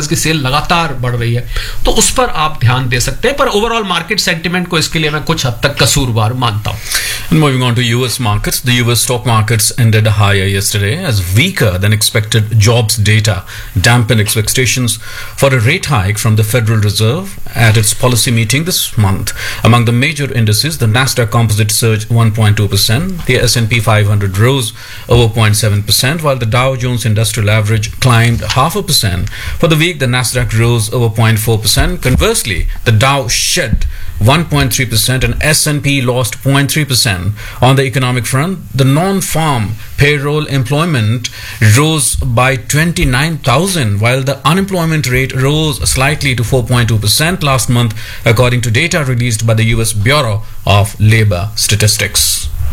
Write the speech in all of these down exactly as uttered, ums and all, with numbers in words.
Workers की cell लगातार बढ़ रही है, तो उस पर आप ध्यान दे सकते हैं। पर ओवरऑल मार्केट सेंटिमेंट को इसके लिए मैं कुछ हद तक कसूरवार मानता हूं। Moving on to U S markets, the U S stock markets ended higher yesterday as weaker than expected jobs data dampened expectations for a rate hike from the Federal Reserve at its policy meeting this month. Among the major indices, the Nasdaq Composite surged one point two percent, the S and P five hundred rose over zero point seven percent, while the Dow Jones Industrial Average climbed half a percent. For the week, the Nasdaq rose over zero point four percent. Conversely, the Dow shed one point three percent and S and P lost zero point three percent. On the economic front, the non-farm payroll employment rose by twenty-nine thousand, while the unemployment rate rose slightly to four point two percent last month, according to data released by the U S Bureau of Labor Statistics.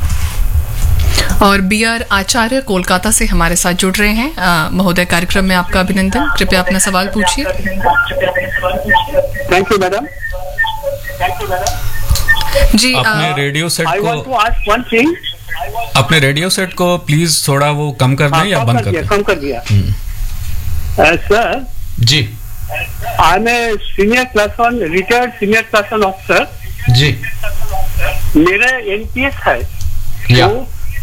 और B are आचार्य कोलकाता से हमारे साथ जुड़ रहे हैं। महोदय, कार्यक्रम में आपका अभिनंदन। कृपया अपना सवाल पूछिए। Thank you madam. जी, अपने रेडियो सेट I को want to ask one thing. अपने रेडियो सेट को प्लीज थोड़ा वो कम कर दें या बंद कर दें? कम कर दिया sir ji. I M a senior class one retired senior class one officer जी। मेरा एनपीएस है, तो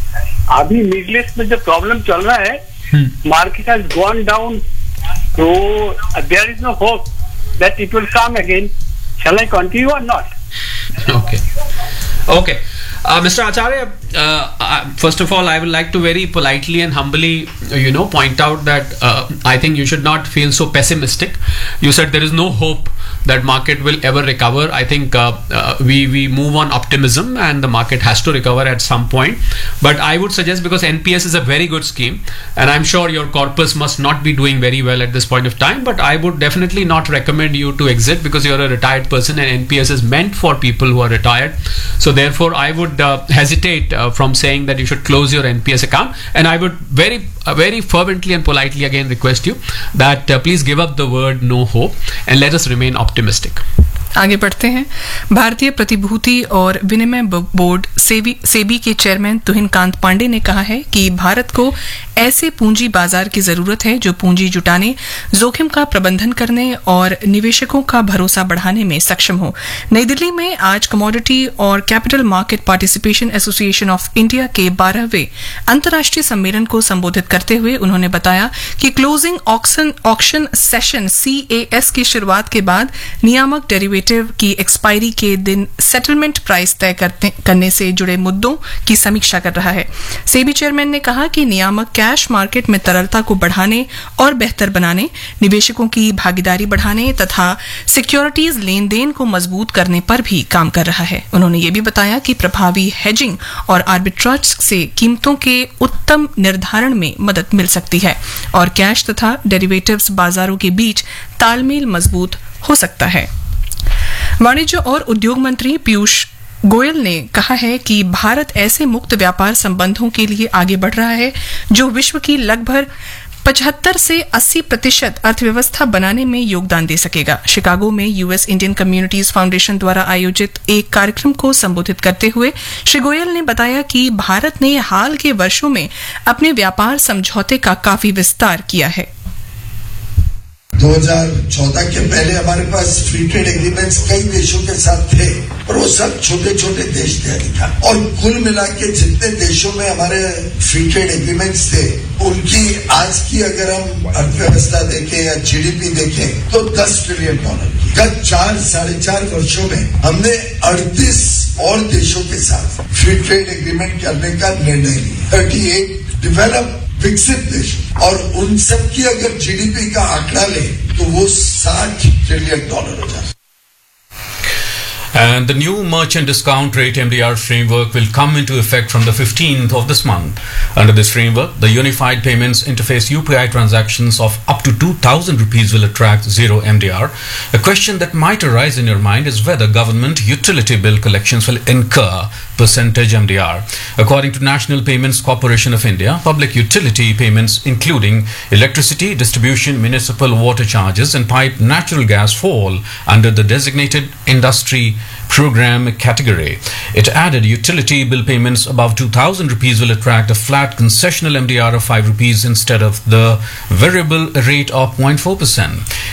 अभी मिडिल ईस्ट में जो प्रॉब्लम चल रहा है, मार्केट हैज गॉन डाउन, तो there is no hope that it will come again. Shell I continue और not? Okay. Okay. Uh, Mister Acharya, uh, uh, first of all, I would like to very politely and humbly, uh, you know, point out that uh, I think you should not feel so pessimistic. You said there is no hope that market will ever recover. I think uh, uh, we we move on optimism, and the market has to recover at some point. But I would suggest, because N P S is a very good scheme, and I'm sure your corpus must not be doing very well at this point of time. But I would definitely not recommend you to exit, because you're a retired person, and N P S is meant for people who are retired. So therefore, I would Uh, hesitate uh, from saying that you should close your N P S account, and I would very uh, very fervently and politely again request you that uh, please give up the word no hope and let us remain optimistic. आगे बढ़ते हैं। भारतीय प्रतिभूति और विनिमय board SEBI SEBI के chairman तुहिन कांत पांडे ने कहा है कि भारत को ऐसे पूंजी बाजार की जरूरत है जो पूंजी जुटाने, जोखिम का प्रबंधन करने और निवेशकों का भरोसा बढ़ाने में सक्षम हो। नई दिल्ली में आज कमोडिटी और capital market participation association of India के बारहवें अंतर्राष्ट्रीय सम्मेलन को संबोधित करते हुए उन्होंने बताया कि closing auction auction session C A S की शुरुआत के बाद नियामक डेरिवेटिव की एक्सपायरी के दिन सेटलमेंट प्राइस तय करने से जुड़े मुद्दों की समीक्षा कर रहा है। सेबी चेयरमैन ने कहा कि नियामक कैश मार्केट में तरलता को बढ़ाने और बेहतर बनाने, निवेशकों की भागीदारी बढ़ाने तथा सिक्योरिटीज लेन देन को मजबूत करने पर भी काम कर रहा है। उन्होंने ये भी बताया कि प्रभावी हेजिंग और आर्बिट्राज से कीमतों के उत्तम निर्धारण में मदद मिल सकती है और कैश तथा डेरिवेटिव्स बाजारों के बीच तालमेल मजबूत हो सकता है। वाणिज्य और उद्योग मंत्री पीयूष गोयल ने कहा है कि भारत ऐसे मुक्त व्यापार संबंधों के लिए आगे बढ़ रहा है जो विश्व की लगभग पचहत्तर से अस्सी प्रतिशत अर्थव्यवस्था बनाने में योगदान दे सकेगा। शिकागो में यूएस इंडियन कम्युनिटीज फाउंडेशन द्वारा आयोजित एक कार्यक्रम को संबोधित करते हुए श्री गोयल ने बताया कि भारत ने हाल के वर्षों में अपने व्यापार समझौते का काफी विस्तार किया है। दो हज़ार चौदह के पहले हमारे पास फ्री ट्रेड एग्रीमेंट्स कई देशों के साथ थे, पर वो सब छोटे छोटे देश थे था, और कुल मिला के जितने देशों में हमारे फ्री ट्रेड एग्रीमेंट्स थे, उनकी आज की अगर हम अर्थव्यवस्था देखें या जीडीपी देखें तो दस ट्रिलियन डॉलर की। गत चार साढ़े चार वर्षों में हमने अड़तीस और देशों के साथ फ्री ट्रेड एग्रीमेंट करने का निर्णय लिया। थर्टी एट डेवलप विकसित देश, और उन सब की अगर जीडीपी का आंकड़ा ले तो वो साठ ट्रिलियन डॉलर हो जाए। And the new merchant discount rate M D R framework will come into effect from the fifteenth of this month. Under this framework, the Unified Payments Interface U P I transactions of up to two thousand rupees will attract zero M D R. A question that might arise in your mind is whether government utility bill collections will incur percentage M D R. According to National Payments Corporation of India, public utility payments including electricity, distribution, municipal water charges and piped natural gas fall under the designated industry program category. It added utility bill payments above two thousand rupees will attract a flat concessional M D R of five rupees instead of the variable rate of zero point four percent.